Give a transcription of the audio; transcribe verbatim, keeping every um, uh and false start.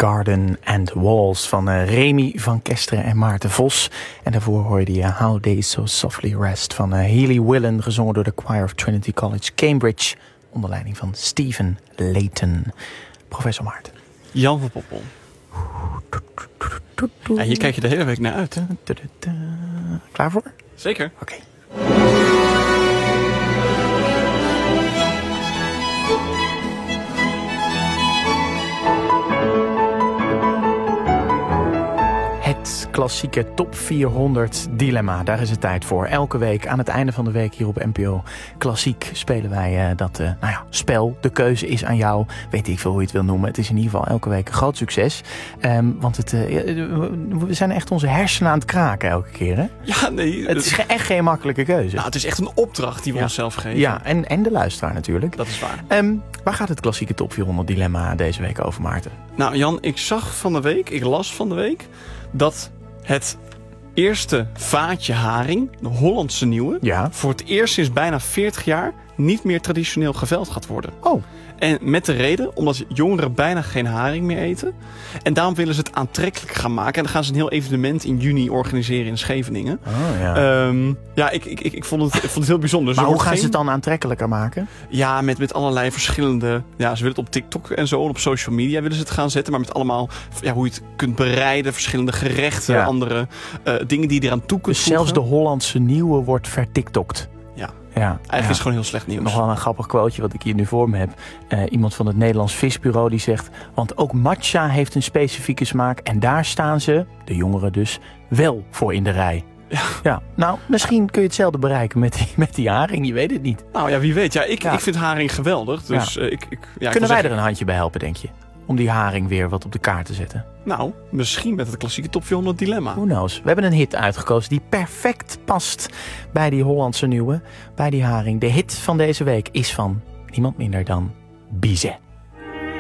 Garden and Walls van uh, Remy van Kesteren en Maarten Vos. En daarvoor hoorde je How They So Softly Rest van uh, Healy Willen, gezongen door de Choir of Trinity College Cambridge, onder leiding van Stephen Layton. Professor Maarten. Jan van Poppel. Ja, hier kijk je de hele week naar uit. Klaar voor? Zeker. Oké. Okay. Het klassieke top vierhonderd dilemma, daar is het tijd voor. Elke week aan het einde van de week hier op N P O Klassiek spelen wij uh, dat uh, nou ja, spel. De keuze is aan jou. Weet ik veel hoe je het wil noemen. Het is in ieder geval elke week een groot succes. Um, want het, uh, we zijn echt onze hersenen aan het kraken elke keer. Hè? Ja, nee. Het is echt geen makkelijke keuze. Nou, het is echt een opdracht die we ja. onszelf geven. Ja, en, en de luisteraar natuurlijk. Dat is waar. Um, waar gaat het klassieke top vierhonderd dilemma deze week over, Maarten? Nou, Jan, ik zag van de week, ik las van de week, dat het eerste vaatje haring, de Hollandse nieuwe, ja. voor het eerst sinds bijna veertig jaar niet meer traditioneel geveld gaat worden. Oh. En met de reden, omdat jongeren bijna geen haring meer eten. En daarom willen ze het aantrekkelijk gaan maken. En dan gaan ze een heel evenement in juni organiseren in Scheveningen. Oh, ja, um, ja ik, ik, ik, vond het, ik vond het heel bijzonder. Maar ze hoe gaan geen... ze het dan aantrekkelijker maken? Ja, met, met allerlei verschillende... Ja, ze willen het op TikTok en zo, en op social media willen ze het gaan zetten. Maar met allemaal ja, hoe je het kunt bereiden, verschillende gerechten, ja. andere uh, dingen die je eraan toe kunt dus voegen. Zelfs de Hollandse nieuwe wordt vertiktokt. Ja. Ja, Eigenlijk ja. is het gewoon heel slecht nieuws. Nog wel een grappig quoteje wat ik hier nu voor me heb. Uh, iemand van het Nederlands Visbureau die zegt... want ook matcha heeft een specifieke smaak... en daar staan ze, de jongeren dus, wel voor in de rij. Ja. Ja, nou, misschien kun je hetzelfde bereiken met die, met die haring. Je weet het niet. Nou ja, wie weet. Ja, ik, ja. ik vind haring geweldig. Dus, ja. uh, ik, ik, ja, Kunnen ik wij zeggen... er een handje bij helpen, denk je? Om die haring weer wat op de kaart te zetten. Nou, misschien met het klassieke top vierhonderd dilemma. Who knows? We hebben een hit uitgekozen die perfect past bij die Hollandse nieuwe. Bij die haring. De hit van deze week is van niemand minder dan Bizet.